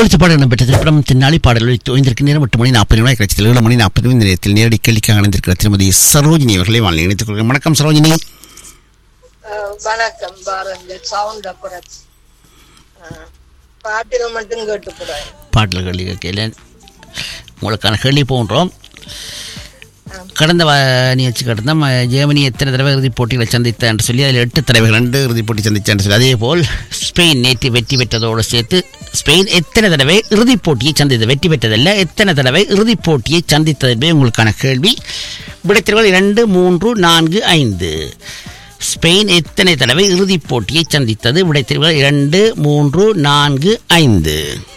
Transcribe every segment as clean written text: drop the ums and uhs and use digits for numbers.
ஒழித்த பாடல் இடம்பெற்ற திரைப்படம் தென்னாலி பாடல்களை தோய்ந்திருக்க நேரம் 8 மணி 40 கிடைச்சது 7 மணி 40 நேரத்தில் நேரடி கேள்விக்காக அணிந்திருக்கிற திருமதி சரோஜினி அவர்களை வாழ்ந்து இணைத்துக் கொள்கிறேன். வணக்கம் சரோஜினி. வணக்கம். பாருங்க சவுண்ட் அப்புறம் பாட்டில் மட்டும் கேட்டுக்கூடாது. பாட்டில் கேள்வி கேட்கல உங்களுக்கான கேள்வி போன்றோம். கடந்த நிகழ்ச்சி கடந்த ஜெர்மனி எத்தனை தடவை இறுதிப் போட்டிகளை சந்தித்த என்று சொல்லி அதில் 8 தடவைகள் 2 இறுதிப் போட்டி சந்தித்த என்று சொல்லி, அதே போல் ஸ்பெயின் நேற்று வெற்றி பெற்றதோடு சேர்த்து ஸ்பெயின் எத்தனை தடவை இறுதிப் போட்டியை சந்தித்தது, வெற்றி பெற்றதல்ல எத்தனை தடவை இறுதிப் போட்டியை சந்தித்தது என்பது உங்களுக்கான கேள்வி. விடைத்திருவல் 2, 3, 4, 5. ஸ்பெயின் எத்தனை தடவை இறுதிப் போட்டியை சந்தித்தது? விடைத்திருவல் 2, 3, 4, 5.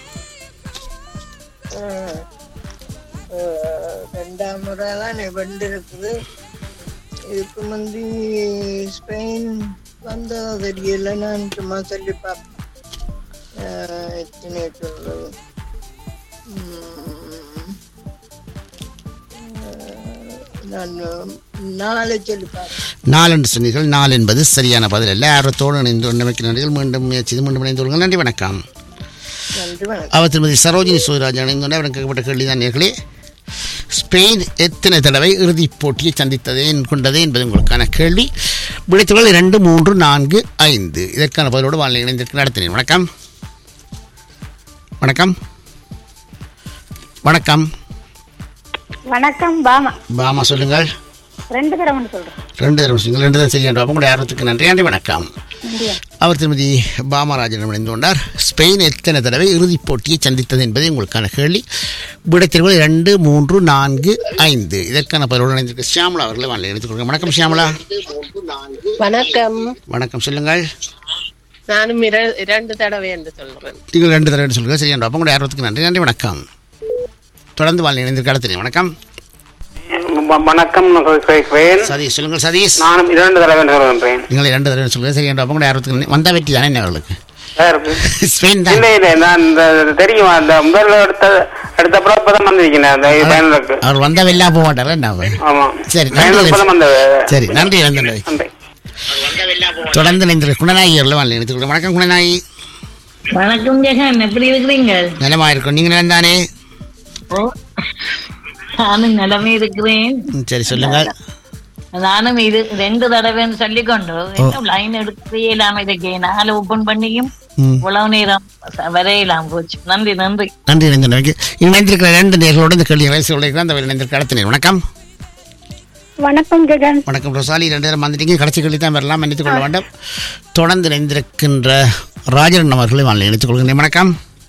ரெண்டாம் முறை தான் வெண்டிருக்குது. இதுக்கு முந்தி ஸ்பெயின் வந்ததோ தெரியல. நான் சும்மா சொல்லி பார்ப்பேன். எத்தனை சொல்றது, 4 சொல்லி பார்ப்பேன். 4 என்று சொன்னீர்கள். 4 என்பது சரியான பதில் அல்ல. ஆர்வத்தோடு இணைந்து உண்டமைக்கு நன்றிகள். மீண்டும் முயற்சி மீண்டும் இணைந்து கொள்ளுங்கள். நன்றி, வணக்கம். நன்றி, வணக்கம். அவர் திருமதி சரோஜினி சூராஜ் இணைந்துள்ள அவருக்கு கேட்கப்பட்ட கேள்விதான் நேர்களே. ஸ்பெயின் எத்தனை தடவை இறுதிப் போட்டியை சந்தித்தது கொண்டது என்பது உங்களுக்கான கேள்வி. விடைத்துகள் 2, 3, 4, 5. இதற்கான பதிலோடு வாழ்க்கை இணைந்திருக்க நடத்தினேன். வணக்கம். வணக்கம். வணக்கம். வணக்கம். பாமா. பாமா சொல்லுங்கள். 2 தடவை சொல்றேன். 2 தடவை சொல்லுங்கள். 2 தான் சரியான உங்களுடைய ஆர்வத்துக்கு நன்றி. நன்றி, வணக்கம். அவர் திருமதி பாமராஜனிடம் இணைந்து கொண்டார். ஸ்பெயின் எத்தனை தடவை இறுதிப் போட்டியை சந்தித்தது என்பதை உங்களுக்கான கேள்வி. விடைத்திருவல் 2, 3, 4, 5. இதற்கான பதிலோடு இணைந்திருக்க ஷியாமலா அவர்களை வாழ்க்கை இணைத்துக் கொள்கிறேன். வணக்கம் ஷியாமலா. வணக்கம். வணக்கம் சொல்லுங்கள். நானும் 2 தடவை என்று சொல்றேன். நீங்கள் 2 தடவை சொல்லுங்கள். சரியான உங்களுடைய ஆர்வத்துக்கு நன்றி. நன்றி, வணக்கம். தொடர்ந்து வாழ்க்கை இணைந்திருக்க அடுத்த வணக்கம். வணக்கம் சதீஷ் சொல்லுங்கள். சதீஷ். நானும் 2 தடவை சொல்கின்றேன். நீங்கள் 2 தடவை சொல்லுங்கள். சரியான உங்களுடைய ஆர்வத்துக்கு வந்த வெற்றி தானே என்ன அவர்களுக்கு? ஸ்பெயின் தான். இல்லை நான் தெரியும். அந்த முதல் எடுத்த பிறப்பதான் வந்திருக்கேன். அவர் வந்தவெல்லாம் போக மாட்டார். ஆமா, சரி சரி, நன்றி. தொடர்ந்து இணைந்திருக்க குணநாயகி அவர்களை வாழ்க்கை இணைத்துக் கொள்கிறேன். வணக்கம் குணநாயகி. வணக்கம் ஜெகன், எப்படி இருக்கிறீங்க? நலமா இருக்கும். நீங்க நிலந்தானே? நானும் நிலமே இருக்கிறேன். சரி சொல்லுங்கள். நானும் இது 2 தடவைன்னு சொல்லிக்கொண்டு லைன் எடுக்கலாம். இதுக்கு 4 ஓபன் பண்ணியும் இவ்வளவு நேரம் வரையலாம் போச்சு. நன்றி நன்றி நன்றி. இணைந்திருக்கிற 2 நேர்களோடு இந்த கேள்வி அந்த இணைந்திருக்க அடுத்த வணக்கம். வணக்கம் ஜெகன். வணக்கம் ரொசாலி. 2 நேரம் வந்துட்டீங்க. கடைசி கேள்வி தான் வரலாம், மன்னித்துக் கொள்ள வேண்டும். தொடர்ந்து இணைந்திருக்கின்ற ராஜன் அவர்களை வாழ்க்கை இணைத்துக் கொள்கிறேன். வணக்கம்.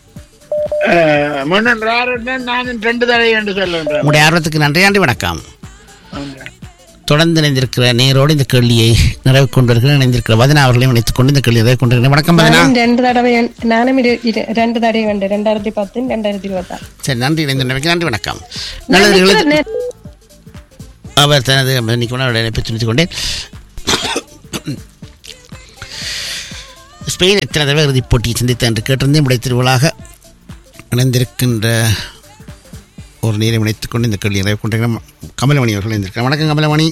நான் 2 தடவை என்று சொல்லுகிறேன். உங்களுடைய ஆர்வத்துக்கு நன்றி. நன்றி, வணக்கம். தொடர்ந்து இணைந்திருக்கிற நேரோடு இந்த கேள்வியை நிறைவு கொண்டிருக்கிறேன். இணைந்திருக்கிற வதனா அவர்களையும் இணைத்துக் கொண்டு இந்த கேள்வி நிறைவு கொண்டிருக்கிறேன். வணக்கம் வதனா. 2 தடவை நானும் 2 தடவை வந்து 2010 2026. சரி, நன்றி. இணைந்திருக்க நன்றி, வணக்கம். நல்லது. அவர் தனது இணைப்பை துணித்துக் கொண்டேன். ஸ்பெயின் எத்தனை தடவை இறுதிப் போட்டியை சந்தித்த என்று கேட்டிருந்தேன். விடை திருவிழாக இணைந்திருக்கின்ற ஒரு நேரம் இணைத்துக் கொண்டு இந்த கேள்வி நிறைவு கொண்டிருக்கிறேன். கமலமணி அவர்கள் இணைந்திருக்கிறார். வணக்கம் கமலமணி.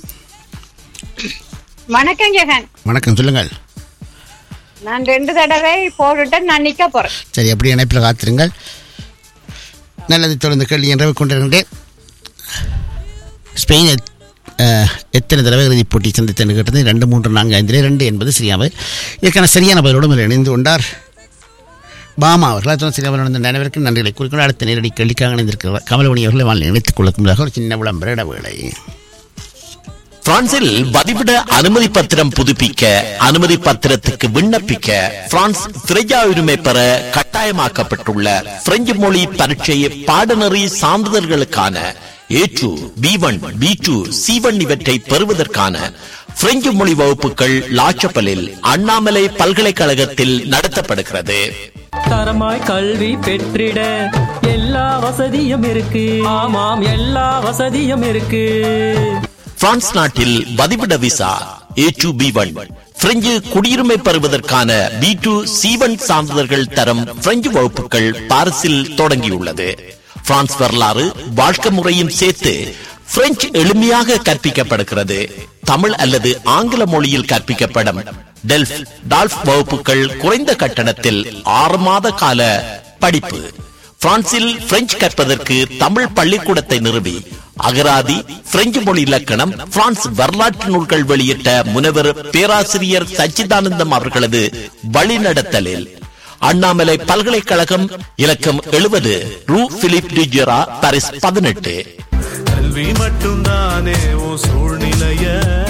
வணக்கம் ஜெகன். வணக்கம் சொல்லுங்கள். நான் 2 தடவை போட்டுட்டு நான் நிக்க போறேன். சரி, அப்படி இணைப்பில் காத்திருங்கள். நல்லது. தொடர்ந்து கேள்வி நிறைவு கொண்டிருக்கின்றேன். ஸ்பெயின் எத்தனை தடவை இறுதிப் போட்டி சந்தித்து கேட்டது 2, 3, 4, 5. 2 என்பது சரியான. இதற்கான சரியான பதிலோடு இணைந்து கொண்டார் பாமா அவர்கள். சரியான அனைவருக்கு நன்றிகளை குறிக்கொண்டு அடுத்த நேரடி கேள்விக்காக இணைந்திருக்கிறார் கமலமணி அவர்களை வாழ்க்கை இணைத்துக் கொள்ளக்கூடிய ஒரு சின்ன விளம்பர இடைவேளை. பிரான்சில் வதிவிட அனுமதி பத்திரம் புதுப்பிக்க, அனுமதி பத்திரத்துக்கு விண்ணப்பிக்க பிரான்ஸ் திரையா உரிமை பெற கட்டாயமாக்கப்பட்டுள்ள பிரெஞ்சு மொழி பரீட்சை பாடநெறி சான்றிதழ்களுக்கான A2, B1, B2, C1 இவற்றை பெறுவதற்கான பிரெஞ்சு மொழி வகுப்புகள் லாச்சப்பலில் அண்ணாமலை பல்கலைக்கழகத்தில் நடத்தப்படுகிறது. தரமாய் கல்வி பெற்றிட எல்லா வசதியும் இருக்கு. ஆமாம், எல்லா வசதியும் இருக்கு. பிரான்ஸ் நாட்டில் வதிவிட விசா A2, B1, பிரெஞ்சு குடியுரிமை பெறுவதற்கான B2, C1 சான்றிதழ்கள் தரம் பிரெஞ்சு வகுப்புகள் பாரிஸில் தொடங்கியுள்ளது. பிரான்ஸ் வரலாறு, வாழ்க்கை முறையும் சேர்த்து பிரெஞ்சு எளிமையாக கற்பிக்கப்படுகிறது. தமிழ் அல்லது ஆங்கில மொழியில் கற்பிக்கப்படும் டால்ஃப் வகுப்புகள் குறைந்த கட்டணத்தில் 6 மாத கால படிப்பு. பிரான்சில் பிரெஞ்சு கற்பதற்கு தமிழ் பள்ளிக்கூடத்தை நிறுவி அகராதி, பிரெஞ்சு மொழி இலக்கணம், பிரான்ஸ் வரலாற்று நூல்கள் வெளியிட்ட முனைவர் பேராசிரியர் சச்சிதானந்தம் அவர்களது வழிநடத்தலில் அண்ணாமலை பல்கலைக்கழகம் இலக்கம் 70 ரூ பிலிப் டிஜெரா, பாரிஸ் 18. கல்வி மட்டும்தானே சூழ்நிலைய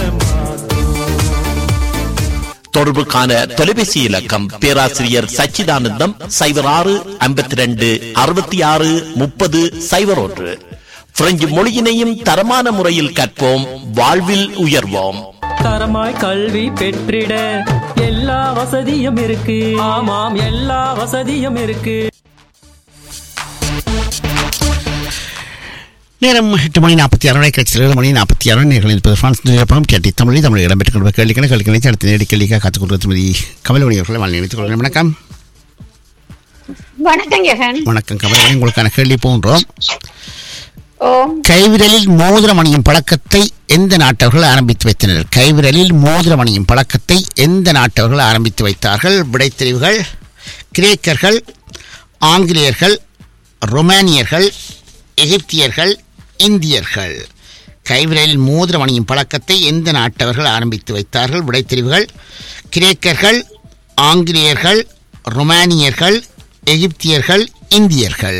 தொடர்புக்கான தொலைபேசி இலக்கம் பேராசிரியர் சச்சிதானந்தம் 0652663001. பிரெஞ்சு மொழியினையும் தரமான முறையில் கற்போம், வாழ்வில் உயர்வோம். தரமாய் கல்வி பெற்றிட எல்லா வசதியும் இருக்கு. ஆமாம், எல்லா வசதியும் இருக்கு. நேரம் 8:46 கட்சி 7:46 நேர்களில் பிரான்ஸ் நிலையப்பம் கேட்டி தமிழில் தமிழ் இடம்பெற்றுக் கொண்ட கேள்விக்கான கேள்விகளை அடுத்த நேரடி கேள்விக்காக காத்துக் கொண்டு திருமதி கமலவணி அவர்களை வாழ் நினைத்துக் கொள்கிறேன். வணக்கம். வணக்கம் கமலவணி, உங்களுக்கான கேள்வி போன்றோம். கைவிரலில் மோதிரம் அணியும் பழக்கத்தை எந்த நாட்டவர்கள் ஆரம்பித்து வைத்தனர்? கைவிரலில் மோதிரம் அணியும் பழக்கத்தை எந்த நாட்டவர்கள் ஆரம்பித்து வைத்தார்கள்? விடைத்தெரிவுகள்: கிரேக்கர்கள், ஆங்கிலேயர்கள், ரொமானியர்கள், எகிப்தியர்கள், இந்தியர்கள். கைவிரலில் மோதிரம் அணியும் பழக்கத்தை எந்த நாட்டவர்கள் ஆரம்பித்து வைத்தார்கள்? விடைத்தெரிவுகள்: கிரேக்கர்கள், ஆங்கிலேயர்கள், ரொமானியர்கள், எகிப்தியர்கள், இந்தியர்கள்.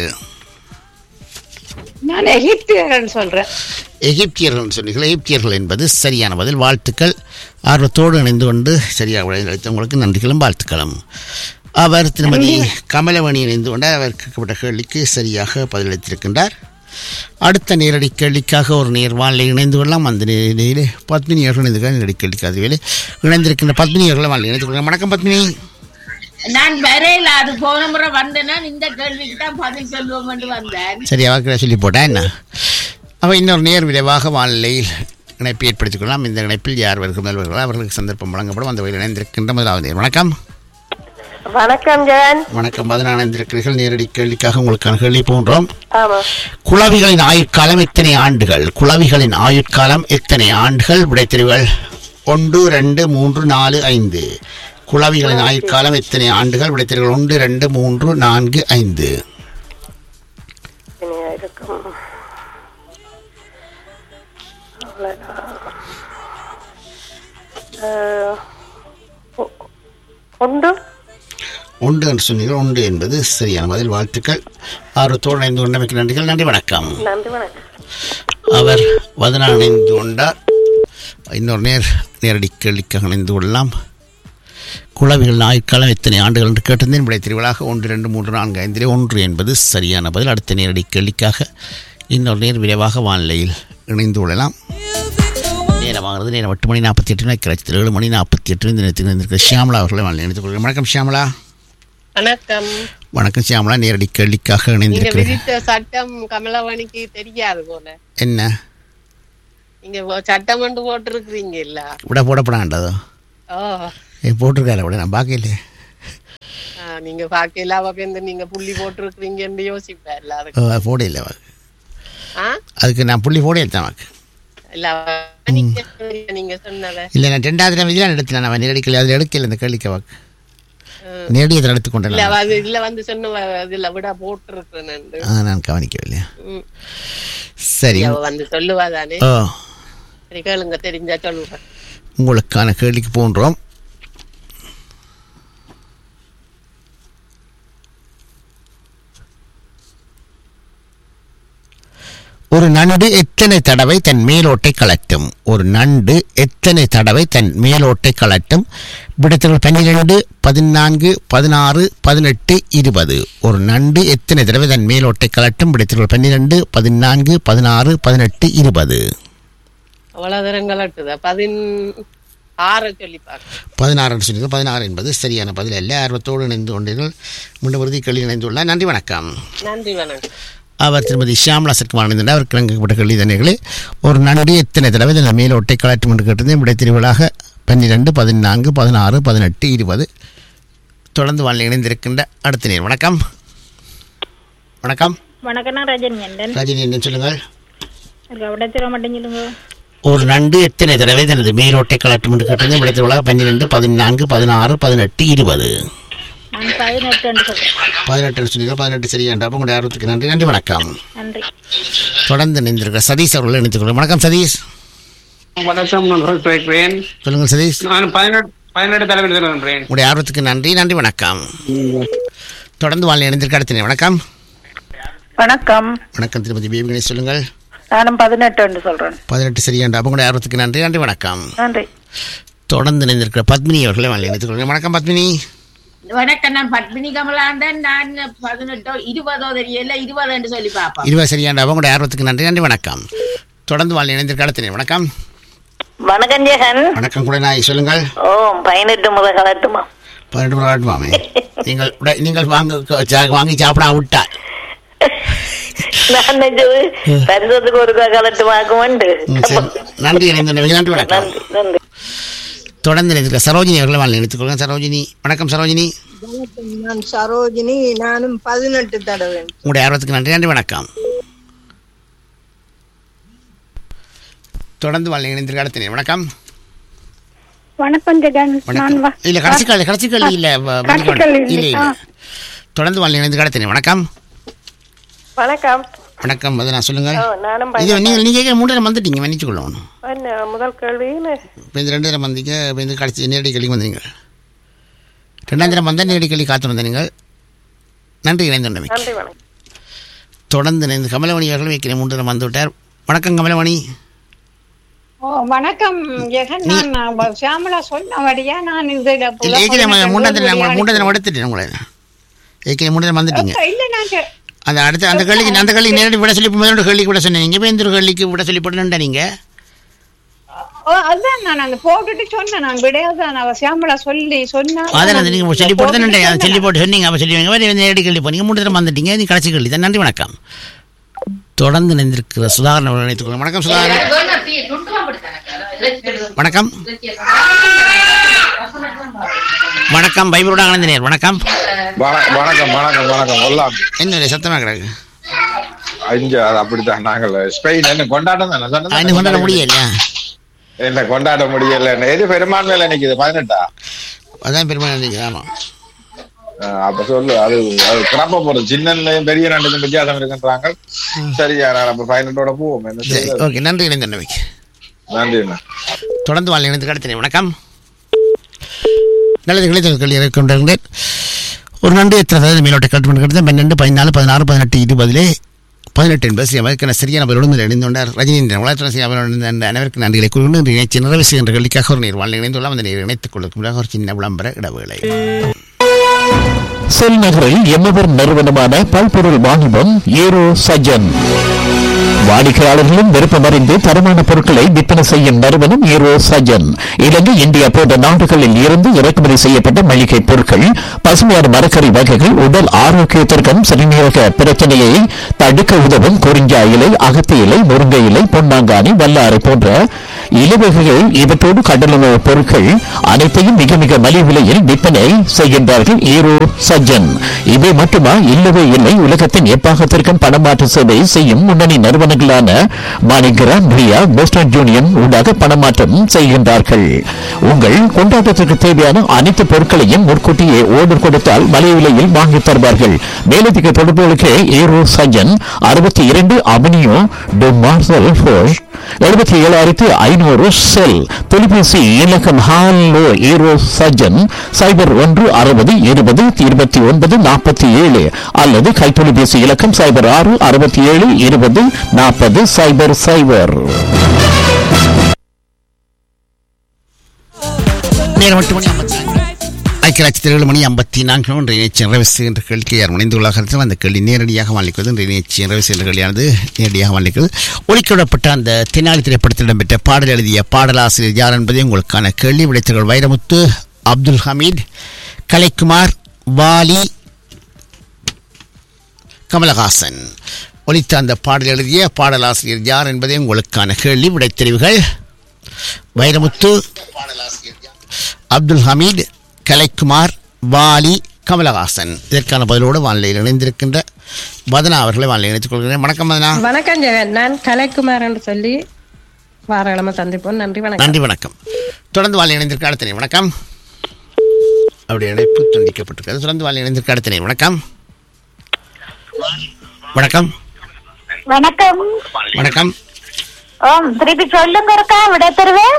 நான் எகிப்தியர்கள் சொல்றேன். எகிப்தியர்கள் சொன்னீர்கள். எகிப்தியர்கள் என்பது சரியான பதில். வாழ்த்துக்கள். ஆர்வத்தோடு இணைந்து கொண்டு சரியாக விளையாட்டு உங்களுக்கு நன்றிகளும் வாழ்த்துக்களும். அவர் திருமதி கமலவணி இணைந்து கொண்டார். அவர் கேட்கப்பட்ட கேள்விக்கு சரியாக பதிலளித்திருக்கின்றார். அடுத்த நேரடி கேள்விக்காக ஒரு நேர்வாளில் இணைந்து கொள்ளலாம். அந்த நிலையில் பத்மினி அவர்கள் இணைந்து நேரடி கேள்விக்கு அதுவேளை இணைந்திருக்கின்ற பத்மினி அவர்களை வாழ் இணைந்து கொள்ளலாம். வணக்கம் பத்மினி. நான் வரையில அது போன முறை வந்தேன்னா இந்த கேள்விக்கு தான் பதில் சொல்லுவோம் வந்தேன். சரி, அவர்கிட்ட சொல்லி போட்டேன் என்ன. அவ இன்னொரு நேர் விரைவாக வானிலையில் இணைப்பை ஏற்படுத்திக் கொள்ளலாம். இந்த இணைப்பில் யார் வருகிறார்களோ அவர்களுக்கு சந்தர்ப்பம் வழங்கப்படும். அந்த வகையில் இணைந்திருக்கின்ற முதலாவது நேர். வணக்கம். வணக்கம் ஜெகன். வணக்கம். 14 இணைந்திருக்கிறீர்கள். நேரடி கேள்விக்காக உங்களுக்கான கேள்வி போன்றோம். குளவிகளின் ஆயுட்காலம் எத்தனை ஆண்டுகள்? குளவிகளின் ஆயுட்காலம் எத்தனை ஆண்டுகள்? விடைத்தெரிவுகள்: 1, 2, 3, 4, 5. குளவிகளின் ஆயுட்காலம் எத்தனை ஆண்டுகள்? விடைத்தெரிவுகள்: 1, 2, 3, 4, 5. ஒன்று என்று சொன்னீர்கள். 1 என்பது சரியான பதில். வாழ்த்துக்கள். ஆர்வத்தோடு இணைந்து கொண்டமைக்கு நன்றிகள். நன்றி, வணக்கம். அவர் 14 இணைந்து கொண்டார். இன்னொரு நேரடி கேள்விக்காக இணைந்து கொள்ளலாம். குளவிகள் ஆயுட்காலம் எத்தனை ஆண்டுகள் என்று கேட்டிருந்தேன். விடைத்தெரிவுகளாக 1, 2, 3, 4, 5 1 என்பது சரியான பதில். அடுத்த நேரடி கேள்விக்காக இன்னொரு விரைவாக வானிலையில் இணைந்து கொள்ளலாம். நேரமாகிறது. நேரம் 8:48 கிளச்சத்தில் 7:48 இந்த நேரத்தில் இருந்திருக்கிற ஷியாமலா அவர்களை வானிலை இணைத்துக் கொள்கிறேன். வணக்கம் ஷியாமலா. வணக்கம். வணக்கம் ஷியாமலா, நேரடி கேள்விக்காக இணைந்திருக்கிறேன். சட்டம் கமலவாணிக்கு தெரியாது போல. என்ன நீங்க சட்டம் கொண்டு போட்டிருக்கிறீங்க இல்ல? விட போடப்படாண்டதோ போட்டிருக்காரு. விட நான் பார்க்கல. நீங்க பார்க்கல. அவ நீங்க புள்ளி போட்டிருக்கிறீங்கன்னு யோசிப்பேன். போட இல்லை அதுக்கு நான் புள்ளி போட எடுத்தேன். நீங்க சொன்னத இல்ல நான் 2வது தடவை எடுத்தேன். நான் நேரடி கேள்வி அதில் எடுக்கல. இந்த கேள்விக்கு வாக்கு நேரடி அதில் எடுத்துக்கொண்டேன். நான் கவனிக்கவில்லை. சரி, வந்து சொல்லுவாதானே. கேளுங்க, தெரிஞ்சா சொல்லுங்க. உங்களுக்கான கேள்விக்கு போன்றோம். ஒரு நண்டு எத்தனை தடவை தன் மேலோட்டை கலட்டும்? ஒரு நண்டு எத்தனை தடவை தன் மேலோட்டை கலட்டும்? விடைத்தெரிவுகள் 12, 14, 16, 18, 20. ஒரு நண்டு எத்தனை தடவை தன் மேலோட்டை கலட்டும்? விடைத்தெரிவுகள் 12, 14, 16, 18, 20. அவ்வளவு தரம் கலட்டுதா? 16 சொல்லி பார்க்க. 16 சொல்லி 16 என்பது சரியான பதில் அல்ல. ஆர்வத்தோடு இணைந்து கொண்டீர்கள். மீண்டும் உறுதி கேள்வி இணைந்துள்ளார். நன்றி, வணக்கம். நன்றி, வணக்கம். அவர் திருமதி ஷியாமலா சர்க்குமார் இணைந்தார். அவர் கிழங்கப்பட்ட கேள்வி தண்ணீர்களே. ஒரு நண்டு எத்தனை தடவை தன் மேலோட்டை கலட்டும் என்று கேட்டிருந்தேன். விடைத்தெரிவுகளாக 12, 14, 16, 18, 20. தொடர்ந்து வாழ் இணைந்திருக்கின்ற அடுத்த நேர். வணக்கம். வணக்கம். வணக்கம், ரஜினி. ரஜினி, என்ன சொல்லுங்கள். சொல்லுங்க. ஒரு நண்டு எத்தனை தடவை தனது மேலோட்டை கலட்டும் என்று கேட்டிருந்தேன். விடைத்தெரிவுகளாக 12, 14, 16, 18, 20. நான் 18 என்று சொல்றேன். 18 சொன்னீங்க. 18 சரியாண்டா. அப்போ உங்களுடைய ஆர்வத்துக்கு நன்றி. நன்றி, வணக்கம். நன்றி. தொடர்ந்து நின்றிருக்கிற சதீஷ் அவர்களை இணைத்துக் வணக்கம் சதீஷ். வணக்கம், நான் சொல்றேன். சொல்லுங்கள் சதீஷ். நான் 18 தலைவர் சொல்கிறேன். உங்களுடைய ஆர்வத்துக்கு நன்றி. நன்றி, வணக்கம். தொடர்ந்து வாழ் இணைந்திருக்க அடுத்த வணக்கம். வணக்கம். வணக்கம் திருமதி பேபி கணேஷ், சொல்லுங்கள். நானும் 18 என்று சொல்றேன். 18 சரியாண்டா. அப்போ உங்களுடைய ஆர்வத்துக்கு நன்றி. நன்றி, வணக்கம். நன்றி. தொடர்ந்து நின்றிருக்கிற பத்மினி அவர்களை வாழ் இணைத்துக் கொள்கிறேன். வணக்கம் பத்மினி. வணக்கம், நான் பத்மினி கமலாண்டன். நான் 18 20 தெரியல 20 என்று சொல்லி பாப்பா. 20 சரியாண்டா. அப்போ உங்களுடைய ஆர்வத்துக்கு நன்றி. நன்றி, வணக்கம். தொடர்ந்து வாழ் இணைந்திருக்க அடுத்த வணக்கம். வணக்கம் ஜெகன். வணக்கம் குடநாய், சொல்லுங்கள். 18 முதல் கலட்டுமா? 18 முதல் கலட்டுமாமே. நீங்கள் வாங்கி சாப்பிட விட்டா நான் பரிசத்துக்கு ஒரு கலட்டுமாக்கும் உண்டு. நன்றி. நன்றி, வணக்கம். நன்றி. தொடர்ந்து நினைக்கிற சரோஜினி அவர்களை வாழ் நினைத்துக்கொள்கிறேன். சரோஜினி, வணக்கம் சரோஜினி. நான் சரோஜினி. நானும் 18 தடவை. உங்களுடைய ஆர்வத்துக்கு நன்றி. நன்றி, வணக்கம். தொடர்ந்து வாழ் இணைந்திருக்க அடுத்த வணக்கம். வணக்கம் ஜெகன். இல்ல கடைசி கல்வி இல்ல. தொடர்ந்து வாழ் இணைந்திருக்க அடுத்த வணக்கம். வணக்கம். வணக்கம், அது நான் சொல்லுங்கள். இது நீங்க 3 தடவை வந்துட்டீங்க, மன்னிச்சு கொள்ளணும். முதல் கேள்வி இப்போ இந்த 2 தடவை வந்தீங்க. இப்போ இந்த கடைசி நேரடி கேள்வி வந்தீங்க. 2ஆம் தடவை வந்தால் நேரடி கேள்வி காத்து வந்த நீங்கள். நன்றி, இணைந்துள்ளமை. தொடர்ந்து இணைந்து கமலவணி அவர்கள் வைக்கிறேன். 3 தடவை வந்து விட்டார். வணக்கம் கமலவணி. வணக்கம் ஜெகன். நான் ஷியாமலா சொன்னபடியா நான் இதில் 3ஆம் தடவை எடுத்துட்டேன் உங்களை. ஏற்கனவே 3 தடவை வந்துட்டீங்க. இல்லை நான் அந்த அடுத்த அந்த கேள்வி நேரடி விட சொல்லி முதலோட கேள்விக்கு விட சொன்னீங்க. இப்போ இந்த கேள்விக்கு விட சொல்லி போட்டுட்டா நீங்கள். அதான் நான் அந்த போட்டுட்டு சொன்னேன். நான் விடையாதான் அவ ஷியாமலா சொல்லி சொன்னா அதான் நீங்கள் சொல்லி போட்டு தான் சொல்லி போட்டு சொன்னீங்க. அப்போ சொல்லுவீங்க நேரடி கேள்வி போனீங்க. 3 தடவை வந்துட்டீங்க. நீ கடைசி கேள்வி தான். நன்றி, வணக்கம். தொடர்ந்து நினைந்திருக்கிற சுதாகரன் அவர்கள் நினைத்துக் கொள்ளுங்கள். வணக்கம் சுதாகரன். வணக்கம். வணக்கம் பைபரோட ஆனந்தனேர். வணக்கம். வணக்கம் வணக்கம் வணக்கம். எல்லாம் என்ன சத்தமாக கிடக்கு? அப்படித்தான். நாங்கள் ஸ்பெயின் என்ன கொண்டாட்டம் தானே கொண்டாட முடியல. என்ன கொண்டாட முடியல. எது பெரும்பான்மையில நிக்குது? 18. அதான் பெரும்பான்மை நிக்குது. ஆமா. அப்ப சொல்லு. அது கிளம்ப போறது. சின்னலையும் பெரிய நாட்டுக்கும் வித்தியாசம் இருக்குன்றாங்க. சரியா, நான் அப்ப 18ஓட போவோம். ஓகே, நன்றி. இணைந்தவைக்கு நன்றி. தொடர்ந்து வாழ் இணைந்து கடத்தினேன். வணக்கம். நல்லது கேள்வி கொண்டிருந்தேன். ஒரு நன்றி எத்தனை மேலோட்ட கட்டுமணி கிடைத்தது. 12 14 16 18 20 18 என்பது சரியான நபரோடு இணைந்து கொண்டார் ரஜினி. உலகத்தில் அனைவருக்கு நன்றிகளை கூறிக்கொண்டு இணைச்சி நிறைவு செய்கின்ற கேள்விக்காக ஒரு நீர் வாழ் இணைந்துள்ளார். அந்த நீர் இணைத்துக் கொள்ளும் ஒரு சின்ன விளம்பர இடவேளை. செல் நகரில் எம்மவர் நிறுவனமான பல்பொருள் வாணிபம் ஏரோ சஜன். வாடிக்கையாளர்களும் விருப்பமறிந்து தரமான பொருட்களை விற்பனை செய்யும் நிறுவனம் ஏரோ சஜன். இலங்கை, இந்தியா போன்ற நாடுகளில் இருந்து இறக்குமதி செய்யப்பட்ட மளிகை பொருட்கள், பசுமையான மரக்கறி வகைகள், உடல் ஆரோக்கியத்திற்கும் சிறுநீரக பிரச்சனையை தடுக்க உதவும் குறிஞ்சா இலை, அகத்தி இலை, முருங்கை இலை, பொன்னாங்கானி, வல்லாறு போன்ற இலவகைகள், இவற்றோடு கடலுணவு பொருட்கள் அனைத்தையும் மிக மிக மலிவு விலையில் விற்பனை செய்கின்றார்கள் ஏரோ சஜன். இவை மட்டுமா? இல்லவே இல்லை. உலகத்தின் எப்பாகத்திற்கும் பணமாற்று சேவை செய்யும் முன்னணி நிறுவனங்களான மாணிகிராம், ரியா, வெஸ்டர்ன் யூனியன் ஊடாக பணமாற்றம் செய்கின்றார்கள். உங்கள் கொண்டாட்டத்திற்கு தேவையான அனைத்து பொருட்களையும் முன்கூட்டியே ஓர்டர் கொடுத்தால் மலிவு விலையில் வாங்கி தருவார்கள். மேலதிக தொடர்புகளுக்கு aero Sajan 62 avenue to marshal force 77,500 செல். தொலைபேசி இலக்கம் ஹாலோ ஏரோ சஜன் 01 60 20 29 47 அல்லது கைத்தொலைபேசி இலக்கம் 06 67 20 40 00. நேரம் 8 மணி 54. ஐக்கியராட்சி 7 மணி 54 இன்றைய நிகழ்ச்சி நிறைவு செய்கின்ற கேள்விக்கு யார் முனைந்துள்ளார்கள். அந்த கேள்வி நேரடியாக வாழிக்கிறது. இன்றைய நிகழ்ச்சி நிறைவு செய்கின்ற கேள்வியானது நேரடியாக வாழிக்கிறது. ஒலிக்கப்படப்பட்ட அந்த தென்னாலி திரைப்படத்தில் இடம்பெற்ற பாடல் எழுதிய பாடலாசிரியர் யார் என்பதை உங்களுக்கான கேள்வி. விடைத்தவர்கள் வைரமுத்து, அப்துல் ஹமீத், கலைக்குமார், வாலி, கமலஹாசன். ஒலித்த அந்த பாடல் எழுதிய பாடலாசிரியர் யார் என்பதை உங்களுக்கான கேள்வி. விடைத்தெரிவுகள் வைரமுத்து, அப்துல் ஹமீத், கலைக்குமார், வாலி, கமலஹாசன். இதற்கான பதிலோடு வானிலையில் இணைந்திருக்கின்ற வதனா அவர்களை வானிலை இணைத்துக் கொள்கிறேன். வணக்கம் வதனா. வணக்கம் ஜெகன். நான் கலைக்குமார் என்று சொல்லி வாரக்கிழமை சந்திப்போம். நன்றி, வணக்கம். நன்றி, வணக்கம். தொடர்ந்து வானிலை இணைந்திருக்க அடுத்த வணக்கம். அவருடைய இணைப்பு துண்டிக்கப்பட்டிருக்கிறது. தொடர்ந்து வாழ் இணைந்திருக்க அடுத்த நேரம். வணக்கம் வணக்கம் வணக்கம் வணக்கம். திருப்பி சொல்லுங்க இருக்கா விட தருவேன்.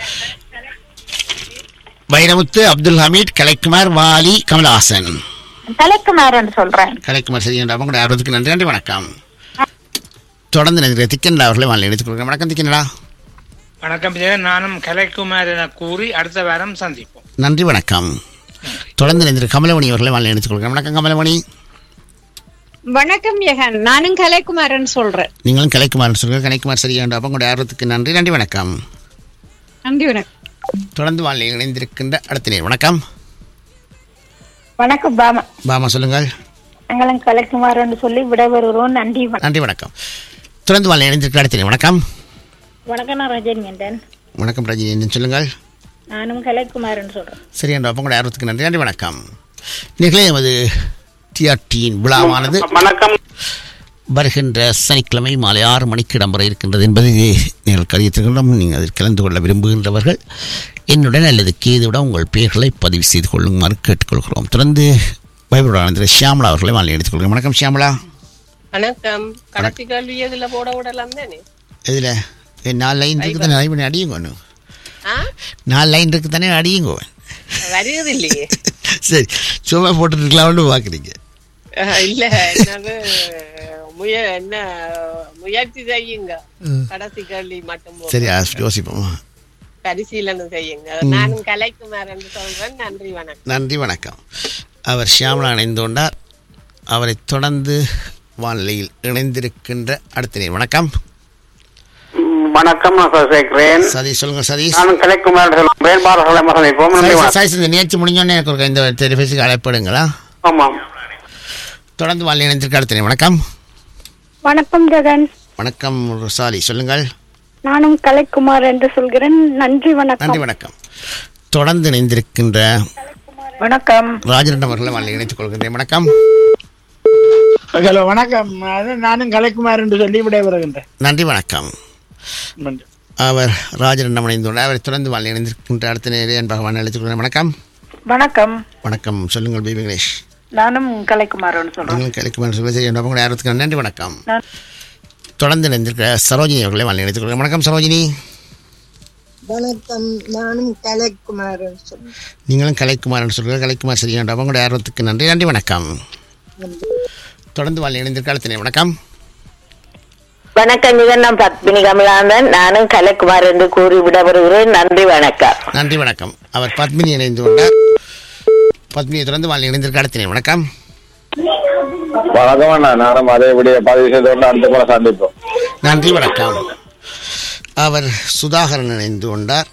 வைரமுத்து, அப்துல் ஹமீத், கலைக்குமார், வாலி, கமலஹாசன். கலைக்குமார் சொல்றேன். கலைக்குமார் சரி என்ற அவங்க ஆர்வத்துக்கு நன்றி. நன்றி வணக்கம். தொடர்ந்து நினைக்கிற திக்கண்டா அவர்களை வாழ் இணைத்துக் கொள்கிறேன். வணக்கம் திக்கண்டா. வணக்கம் ஜெகன், நானும் கலைக்குமார் என கூறி அடுத்த வாரம் சந்திப்போம். நன்றி வணக்கம். தொடர்ந்து நினைக்கிற கமலமணி அவர்களை வாழ் இணைத்துக் கொள்கிறேன். வணக்கம் கமலமணி. வணக்கம் யகன், நானும் கலைக்குமாரன் சொல்றேன். நீங்களும் கலைக்குமார் சொல்லுங்க. கலைக்குமார் சரியா உங்களுடைய ஆர்வத்துக்கு நன்றி. நன்றி வணக்கம். நன்றி வணக்கம். தொடர்ந்து வாழ் இணைந்திருக்கின்ற அடுத்த நேரம். வணக்கம் வணக்கம் பாமா. பாமா சொல்லுங்கள். எங்களும் கலைக்குமார் சொல்லி விட வருகிறோம். நன்றி நன்றி வணக்கம். தொடர்ந்து வாழ் இணைந்திருக்கிற அடுத்த நேரம். வணக்கம் வணக்கம். நான் ரஜினி என்றேன். வணக்கம் ரஜினி என்று சொல்லுங்கள். நானும் கலைக்குமார் சொல்றேன். சரி என்ற உங்களுடைய ஆர்வத்துக்கு நன்றி. நன்றி வணக்கம். நிகழே எமது டிஆர்டியின் விழாவானது வருகின்ற சனிக்கிழமை மாலை 6 மணிக்கு இடம்பெற இருக்கின்றது என்பதை நீங்கள் கருதியிருக்கின்றோம். நீங்கள் அதில் கலந்து கொள்ள விரும்புகின்றவர்கள் என்னுடன் அல்லது கேதுவிட உங்கள் பெயர்களை பதிவு செய்து கொள்ளுமாறு கேட்டுக்கொள்கிறோம். தொடர்ந்து பைபிளோட ஷியாமலா அவர்களை வாழ் எடுத்துக் கொள்கிறோம். வணக்கம் ஷியாமலா. வணக்கம். கடைசி கேள்வி எதுல போட விடலாம் தானே? எதுல? 4 லைன் இருக்கு தானே, அடி பண்ணி அடியுங்க. 4 லைன் இருக்கு தானே, அடியுங்க. வருது இல்லையே. சரி சும்மா போட்டுட்டு இருக்கலாம்னு பாக்குறீங்க. இல்ல என்னது என்ன முயற்சி செய்யுங்க. கடைசி கேள்வி மட்டும் சரி யோசிப்போம், பரிசீலனை செய்யுங்க. நானும் கலைக்குமார் என்று சொல்றேன். நன்றி வணக்கம். நன்றி வணக்கம். அவர் ஷியாமலா இணைந்து கொண்டார். அவரை தொடர்ந்து வானிலையில் இணைந்திருக்கின்ற அடுத்த நேரம். வணக்கம் வணக்கம். சதீஷ் சொல்லுங்க. சதீஷ். நானும் கலைக்குமார் இந்த நிகழ்ச்சி முடிஞ்சோடனே எனக்கு இந்த டெலிஃபேஸுக்கு அழைப்படுங்களா? ஆமாம். தொடர்ந்து வாழ் இணைந்திருக்க அடுத்த நேரம். வணக்கம் வணக்கம் ஜெகன். வணக்கம் ருசாலி சொல்லுங்கள். நானும் கலைக்குமார் என்று சொல்கிறேன். நன்றி வணக்கம். நன்றி வணக்கம். தொடர்ந்து இணைந்திருக்கின்ற வணக்கம் ராஜரண்டம் அவர்களை வாழ் இணைத்துக் கொள்கின்றேன். வணக்கம். ஹலோ வணக்கம். நானும் கலைக்குமார் என்று சொல்லி விட வருகின்றேன். நன்றி வணக்கம். அவர் ராஜரண்டம் இணைந்துள்ளார். அவரை தொடர்ந்து வாழ் இணைந்திருக்கின்ற அடுத்த நேரம் என்பதாக வாழ் இணைத்துக் கொள்கிறேன். வணக்கம் வணக்கம். வணக்கம் சொல்லுங்கள் பி வெங்கடேஷ். நானும் கலைக்குமார் சொல்றேன். கலைக்குமார் சொல்லுங்கள். ஆர்வத்துக்கு நன்றி வணக்கம். தொடர்ந்து இணைந்திருக்கிற சரோஜினி அவர்களை வாழ் இணைத்துக் கொள்கிறேன். வணக்கம் சரோஜினி. வணக்கம். நானும் கலைக்குமார் சொல்றேன். நீங்களும் கலைக்குமார் சொல்லுங்கள். கலைக்குமார் சரியான உங்களுடைய ஆர்வத்துக்கு நன்றி. நன்றி வணக்கம். தொடர்ந்து வாழ் இணைந்திருக்க அடுத்த நேரம். வணக்கம் வணக்கம். நான் பத்மினி கமலாந்தன். நானும் கலைக்குமார் என்று கூறி விட வருகிறேன். நன்றி வணக்கம். நன்றி வணக்கம். அவர் பத்மினி இணைந்து கொண்டார். பத்மினியை தொடர்ந்து வாழ் இணைந்திருக்க அடுத்த நேரம். வணக்கம் வணக்கம். நானும் அதேபடியே பதிவு செய்து அடுத்த போல சந்திப்போம். நன்றி வணக்கம். அவர் சுதாகரன் இணைந்து கொண்டார்.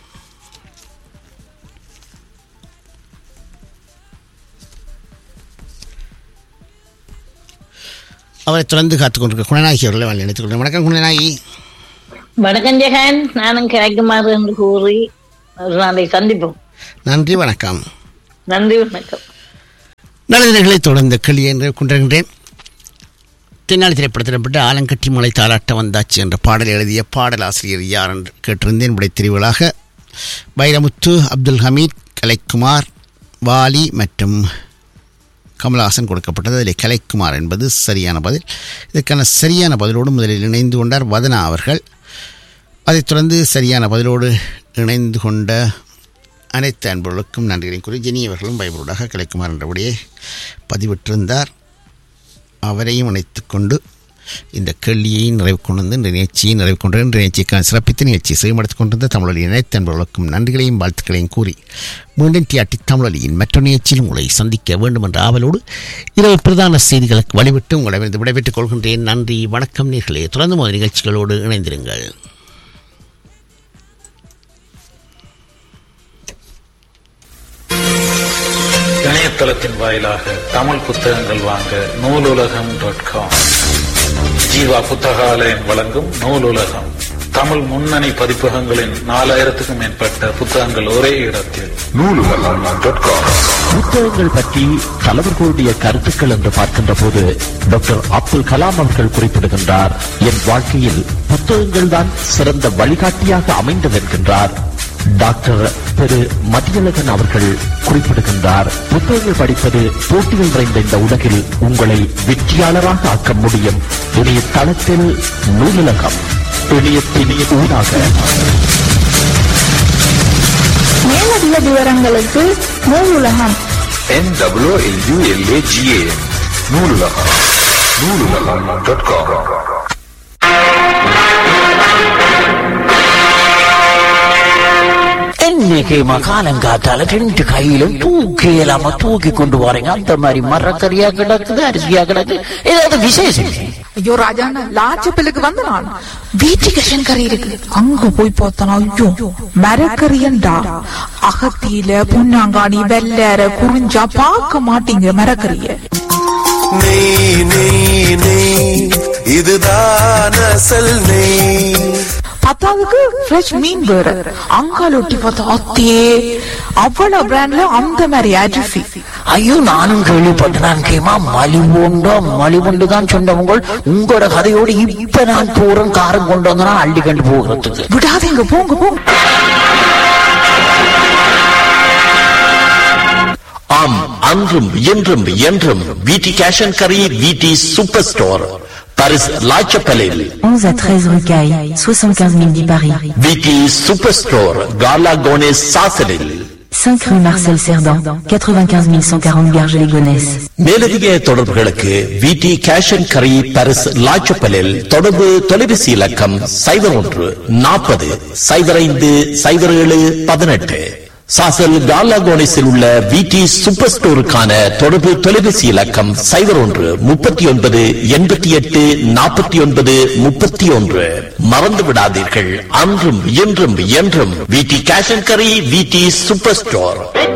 அவரை தொடர்ந்து காத்துக் கொண்டிருக்க குணநாயகி அவர்களை வாழ் இணைத்துக் கொள்கிறேன். வணக்கம் குணநாயகி. வணக்கம் ஜெகன், நானும் கிடைக்குமாறு என்று கூறி ஒரு நாளை சந்திப்போம். நன்றி வணக்கம். நன்றி வணக்கம். நல்லதினர்களை தொடர்ந்து கிளி என்று கொண்டிருக்கின்றேன். தென்னாலி திரைப்படத்திடப்பட்ட ஆலங்கட்டி மலை தாளாட்ட வந்தாச்சு என்ற பாடல் எழுதிய பாடலாசிரியர் யார் என்று கேட்டிருந்தேன். விடை தெரிவுகளாக வைரமுத்து, அப்துல் ஹமீத், கலைக்குமார், வாலி மற்றும் கமலஹாசன் கொடுக்கப்பட்டது. அதில் கலைக்குமார் என்பது சரியான பதில். இதற்கான சரியான பதிலோடு முதலில் இணைந்து கொண்டார் வதனா அவர்கள். அதைத் தொடர்ந்து சரியான பதிலோடு இணைந்து கொண்ட அனைத்து அன்பர்களுக்கும் நன்றிகளை கூறி ஜெனி அவர்களும் பயபரோடாக கலைக்குமார் என்றபடியே பதிவிட்டிருந்தார். அவரையும் இணைத்துக் கொண்டு இந்த கேள்வியை நிறைவு கொண்டு வந்து இந்த நிகழ்ச்சியை நிறைவு கொண்டு இந்த நிகழ்ச்சிக்கான சிறப்பித்த நிகழ்ச்சியை செய்யப்படுத்திக் கொண்டிருந்த தமிழொலி அனைத்து அன்பர்களுக்கும் நன்றிகளையும் வாழ்த்துக்களையும் கூறி மீண்டும் டிஆர்டி தமிழொலியின் மற்ற நிகழ்ச்சியில் உங்களை சந்திக்க வேண்டும் என்ற ஆவலோடு இரவு பிரதான செய்திகளுக்கு வழிவிட்டு உங்களிடமிருந்து விடைபெற்றுக் கொள்கின்றேன். நன்றி வணக்கம் நேர்களே. தொடர்ந்து முதல் நிகழ்ச்சிகளோடு இணைந்திருங்கள். இணையதளத்தின் வாயிலாக தமிழ் புத்தகங்கள் வாங்க நூலுலகம்.com. ஜீவா புத்தகாலயம் வழங்கும் நூலுலகம். தமிழ் முன்னணி பதிப்பகங்களின் 4000க்கும் மேற்பட்ட புத்தகங்கள் ஒரே இடத்தில். நூலுலகம்.com. புத்தகங்கள் பற்றி தலைவர்களுடைய கருத்துக்கள் என்று பார்க்கின்ற போது டாக்டர் அப்துல் கலாம் அவர்கள் குறிப்பிடுகின்றார், என் வாழ்க்கையில் புத்தகங்கள் தான் சிறந்த வழிகாட்டியாக அமைந்தது என்கின்றார். டாக்டர் திரு மதியழகன் அவர்கள் குறிப்பிடுகின்றார், புத்தகங்கள் படிப்பது போட்டிகள் நிறைந்த இந்த உலகில் உங்களை வெற்றியாளராக ஆக்க முடியும். இணைய தளத்தில் நூலகம், இணையத்தின் ஊடாக. மேலதிக விவரங்களுக்கு நூலுலகம் NWLULAGA நூலுலகம் நூலுலகம்.com. இன்னைக்கு மகாலங்காத்தால 2 கையிலும் தூக்கி இல்லாம தூக்கி கொண்டு போறீங்க. அந்த மாதிரி மரக்கறியா கிடக்குது, அரிசியா கிடக்கு, ஏதாவது விசேஷம்? ஐயோ ராஜாண்ணா, லாச்சப்பிலுக்கு வந்து நான் வீட்டுக்கு கறி இருக்கு, அங்க போய் பார்த்தனா ஐயோ மரக்கறியண்டா. அகத்தியில பொன்னாங்காணி வெள்ளற குறிஞ்சா பார்க்க மாட்டீங்க மரக்கறிய. நெய் நெய் நெய் இதுதான் அசல் நெய். பத்தாவதுக்கு ஃப்ரெஷ் மீன் வேற, அங்கால ஒட்டி பார்த்தா அத்தே அவ்வளவு பிராண்ட்ல அந்த மாதிரி அரிசி. ஐயோ நானும் கேள்விப்பட்டேன். கேமா மலிவுண்டு தான் சொன்னவங்க. உங்களோட கதையோடு இப்ப நான் போறேன், காரம் கொண்டு வந்தா அள்ளி கண்டு போகிறதுக்கு. விடாதீங்க, போங்க போங்க. ஆம், அன்றும் இன்றும் என்றும் வீட்டி cash and curry, வீட்டி super store, Paris லாச்சப்பலில் 11 à 13 rue Caille, 75 010 Paris. வீட்டி super store, காலா கோனேஸ் சாசலில் 5 rue Marcel Cerdan, 95 140 Garges-les-Gonesse. மேலதிக தொடர்புகளுக்கு வீட்டி கேஷ் அண்ட் கரி, பாரிஸ் லாச்சப்பலில் தொடர்பு தொலைபேசி இலக்கம் 01 40 05 07 18. சாசல் காலாகோனிஸில் உள்ள வீட்டி சூப்பர் ஸ்டோருக்கான தொடர்பு தொலைபேசி இலக்கம் 01 39 88 49 31. மறந்து விடாதீர்கள், அன்றும் இன்றும் என்றும் வீட்டி cash and curry, வீட்டி super store.